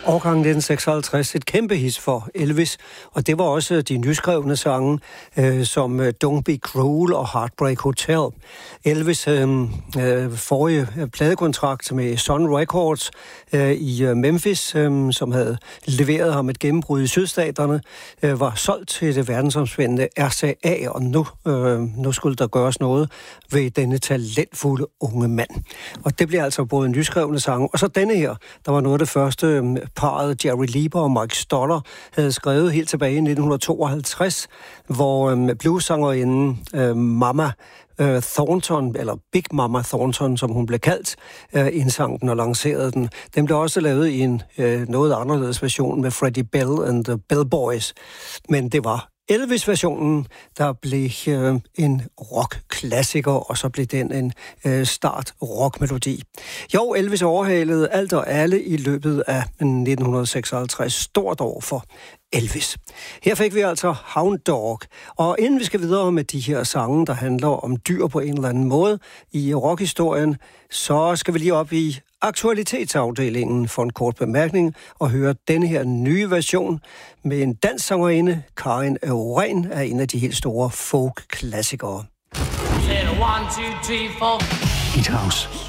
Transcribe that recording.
Årgang 1956, et kæmpe hit for Elvis, og det var også de nyskrevne sange, som Don't Be Cruel og Heartbreak Hotel. Elvis forrige pladekontrakt med Sun Records i Memphis, som havde leveret ham et gennembrud i sydstaterne, var solgt til det verdensomspændende RCA, og nu skulle der gøres noget ved denne talentfulde unge mand. Og det bliver altså både nyskrevne sange, og så denne her, der var noget af det første parret Jerry Leiber og Mike Stoller havde skrevet helt tilbage i 1952, hvor bluessangerinden Mama Thornton, eller Big Mama Thornton, som hun blev kaldt, indsang den og lancerede den. Den blev også lavet i en noget anderledes version med Freddie Bell and the Bell Boys, men det var Elvis-versionen, der blev en rock-klassiker, og så blev den en start-rock-melodi. Jo, Elvis overhalede alt og alle i løbet af 1956. Stort år for Elvis. Her fik vi altså Hound Dog. Og inden vi skal videre med de her sange, der handler om dyr på en eller anden måde i rockhistorien, så skal vi lige op i aktualitetsafdelingen for en kort bemærkning og høre denne her nye version med en dansk sangerinde, Karin Euren, af en af de helt store folk-klassikere. Hit House.